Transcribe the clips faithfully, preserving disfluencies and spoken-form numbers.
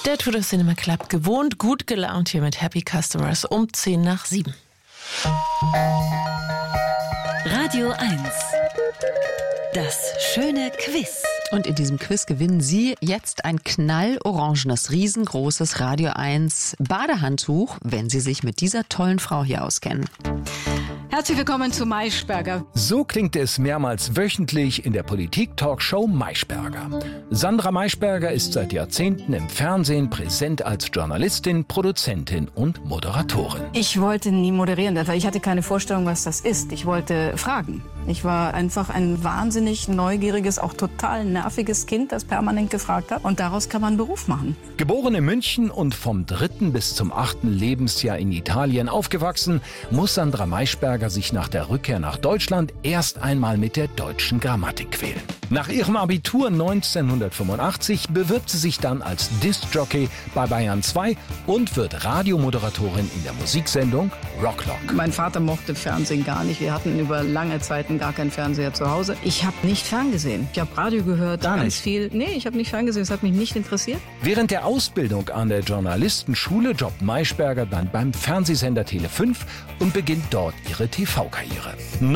Der Tudor Cinema Club, gewohnt gut gelaunt hier mit Happy Customers um zehn nach sieben. Radio eins. Das schöne Quiz. Und in diesem Quiz gewinnen Sie jetzt ein knallorangenes, riesengroßes Radio eins Badehandtuch, wenn Sie sich mit dieser tollen Frau hier auskennen. Herzlich willkommen zu Maischberger. So klingt es mehrmals wöchentlich in der Politik-Talkshow Maischberger. Sandra Maischberger ist seit Jahrzehnten im Fernsehen präsent als Journalistin, Produzentin und Moderatorin. Ich wollte nie moderieren, weil ich hatte keine Vorstellung, was das ist. Ich wollte fragen. Ich war einfach ein wahnsinnig neugieriges, auch total nerviges Kind, das permanent gefragt hat. Und daraus kann man einen Beruf machen. Geboren in München und vom dritten bis zum achten Lebensjahr in Italien aufgewachsen, muss Sandra Maischberger sich nach der Rückkehr nach Deutschland erst einmal mit der deutschen Grammatik quälen. Nach ihrem Abitur neunzehnhundertfünfundachtzig bewirbt sie sich dann als Diskjockey bei Bayern zwei und wird Radiomoderatorin in der Musiksendung Rocklock. Mein Vater mochte Fernsehen gar nicht. Wir hatten über lange Zeiten gar keinen Fernseher zu Hause. Ich habe nicht ferngesehen. Ich habe Radio gehört, Gar ganz nicht? viel. Nee, ich habe nicht ferngesehen. Es hat mich nicht interessiert. Während der Ausbildung an der Journalistenschule jobbt Maischberger dann beim Fernsehsender Tele fünf und beginnt dort ihre T V-Karriere.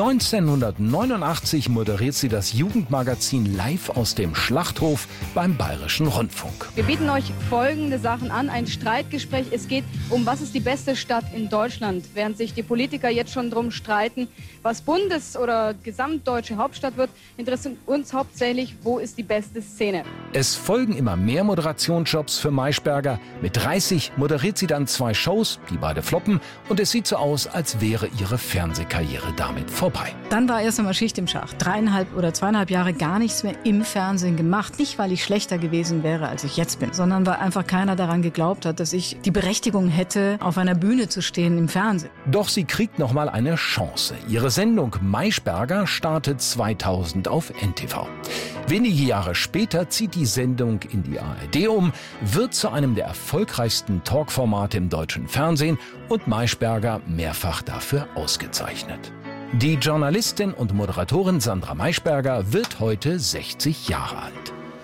neunzehnhundertneunundachtzig moderiert sie das Jugendmagazin live aus dem Schlachthof beim Bayerischen Rundfunk. Wir bieten euch folgende Sachen an. Ein Streitgespräch. Es geht um, was ist die beste Stadt in Deutschland. Während sich die Politiker jetzt schon drum streiten, was Bundes- oder gesamtdeutsche Hauptstadt wird, interessiert uns hauptsächlich, wo ist die beste Szene. Es folgen immer mehr Moderationsjobs für Maischberger. Mit dreißig moderiert sie dann zwei Shows, die beide floppen, und es sieht so aus, als wäre ihre Fernsehkarriere damit vorbei. Dann war erst einmal Schicht im Schacht. Dreieinhalb oder zweieinhalb Jahre gar nichts mehr im Fernsehen gemacht. Nicht, weil ich schlechter gewesen wäre, als ich jetzt bin, sondern weil einfach keiner daran geglaubt hat, dass ich die Berechtigung hätte, auf einer Bühne zu stehen im Fernsehen. Doch sie kriegt noch mal eine Chance. Ihre Sendung Maischberger startet zweitausend auf N T V. Wenige Jahre später zieht die Sendung in die A R D um, wird zu einem der erfolgreichsten Talkformate im deutschen Fernsehen und Maischberger mehrfach dafür ausgezeichnet. Die Journalistin und Moderatorin Sandra Maischberger wird heute sechzig Jahre alt.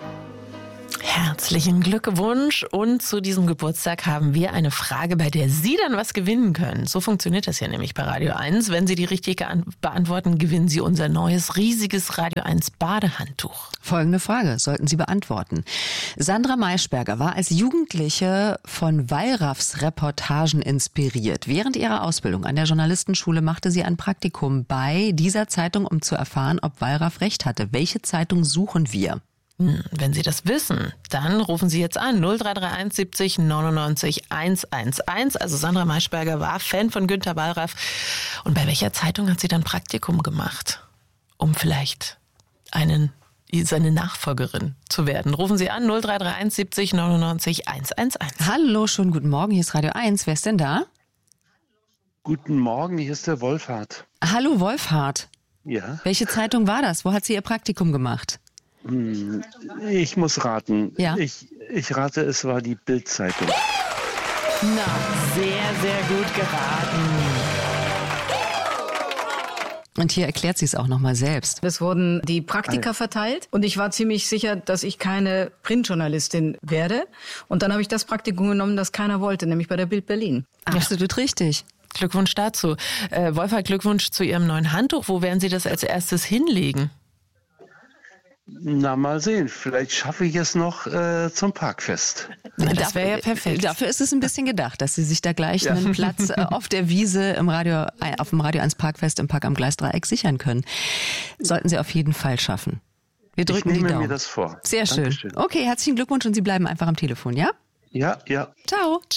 Herzlichen Glückwunsch, und zu diesem Geburtstag haben wir eine Frage, bei der Sie dann was gewinnen können. So funktioniert das ja nämlich bei Radio eins. Wenn Sie die richtig beantworten, gewinnen Sie unser neues, riesiges Radio eins Badehandtuch. Folgende Frage sollten Sie beantworten. Sandra Maischberger war als Jugendliche von Wallraffs Reportagen inspiriert. Während ihrer Ausbildung an der Journalistenschule machte sie ein Praktikum bei dieser Zeitung, um zu erfahren, ob Wallraff recht hatte. Welche Zeitung suchen wir? Wenn Sie das wissen, dann rufen Sie jetzt an null drei drei eins siebzig neunundneunzig hundertelf. Also Sandra Maischberger war Fan von Günter Wallraff. Und bei welcher Zeitung hat sie dann Praktikum gemacht, um vielleicht einen, seine Nachfolgerin zu werden? Rufen Sie an null drei drei eins siebzig neunundneunzig hundertelf. Hallo, schönen guten Morgen, hier ist Radio eins. Wer ist denn da? Guten Morgen, hier ist der Wolfhard. Hallo Wolfhard. Ja, Welche Zeitung war das? Wo hat sie ihr Praktikum gemacht? hm, ich muss raten. Ja. Ich, ich rate, es war die Bild-Zeitung. Na, sehr, sehr gut geraten. Und hier erklärt sie es auch nochmal selbst. Es wurden die Praktika verteilt und ich war ziemlich sicher, dass ich keine Printjournalistin werde. Und dann habe ich das Praktikum genommen, das keiner wollte, nämlich bei der Bild Berlin. Absolut richtig. Glückwunsch dazu. Äh, Wolfhard, Glückwunsch zu Ihrem neuen Handtuch. Wo werden Sie das als erstes hinlegen? Na, mal sehen. Vielleicht schaffe ich es noch äh, zum Parkfest. Das wäre ja perfekt. Dafür ist es ein bisschen gedacht, dass Sie sich da gleich Ja. einen Platz äh, auf der Wiese im Radio, äh, auf dem Radio eins Parkfest im Park am Gleisdreieck sichern können. Sollten Sie auf jeden Fall schaffen. Wir drücken ich die nehme Daumen. mir das vor. Sehr schön. Dankeschön. Okay, herzlichen Glückwunsch und Sie bleiben einfach am Telefon, ja? Ja, ja. Ciao.